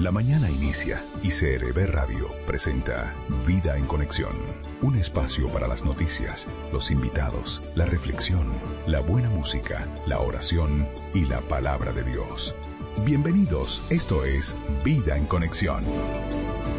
La mañana inicia y CRB Radio presenta Vida en Conexión, un espacio para las noticias, los invitados, la reflexión, la buena música, la oración y la palabra de Dios. Bienvenidos, esto es Vida en Conexión.